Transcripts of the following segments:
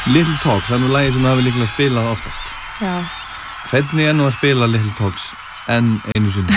Little Talks, það nú lagið sem það hafi líklega spilað oftast. Já. Hvernig nú að spila Little Talks enn einu sinni?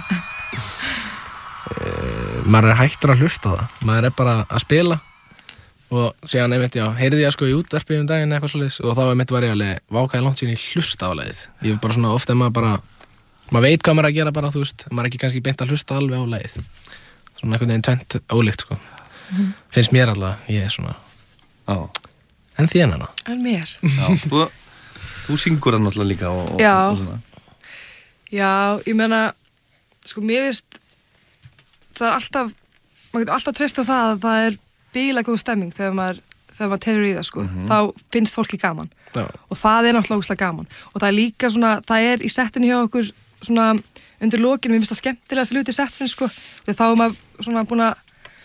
Maður hættur að hlusta á það. Maður bara að spila og síðan heyrði ég sko í útvarpi daginn eitthvað svoleiðis og þá var ég alveg vákaði langt síðan ég hlusta á lagið. Ég bara svona ofta maður veit hvað maður að gera bara, þú veist, maður ekki kannski beint að hlusta alveg á lagið. Svona einhvern veginn tvennt ólíkt sko. Finnst mér alltaf, ég svona en þín hana. En mér. Já, þú syngur það náttúrulega líka og svona. Já, ég meina, sko, mér finnst það alltaf, maður getur alltaf treyst á það að það bíla góð stemming þegar maður telur í það, sko. Þá finnst fólki gaman. Já. Og það náttúrulega ógeðslega gaman. Og það líka svona, það í settinu hjá okkur svona undir lokinu, mér finnst það skemmtilegast hluti settsins, sko. Þegar þá maður svona búin að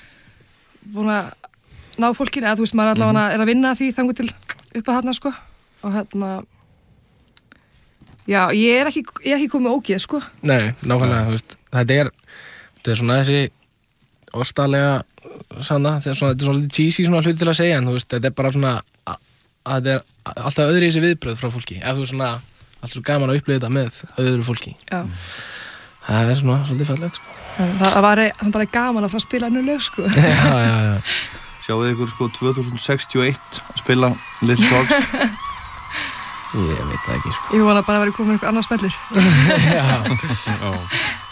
ná fólkinu, eða þú veist, maður allavega að vinna því þangur til upp að þarna, sko. Og já, ég ekki komið ógeð, sko. Nei, nákvæmlega, þú veist, þetta er svona þessi ostalega sanna, þetta er svona cheesy svona hluti til að segja, en þú veist, þetta er bara svona að þetta er alltaf öðru í þessi viðbröð frá fólki, eða þú veist svona alltaf svo gaman að upplifa þetta með öðru fólki. Já. Það svona svolítið fallegt, sko. Það var bara gaman að fara að spila önnur lög, sko. Já. Sjáuð ykkur sko 2061 að spila Little Talks? Ég veit það ekki, sko. Ég vona bara að vera komin einhver annars smellur. Já.